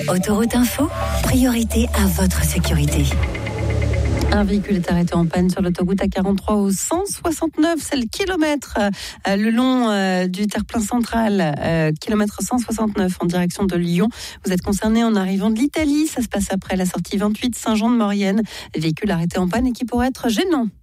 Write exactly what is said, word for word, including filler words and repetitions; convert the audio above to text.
Autoroute Info, priorité à votre sécurité. Un véhicule est arrêté en panne sur l'autoroute A quarante-trois au cent soixante-neuf, c'est le kilomètre euh, le long euh, du terre-plein central, euh, kilomètre cent soixante-neuf en direction de Lyon. Vous êtes concerné en arrivant de l'Italie, ça se passe après la sortie vingt-huit Saint-Jean-de-Maurienne. Véhicule arrêté en panne et qui pourrait être gênant.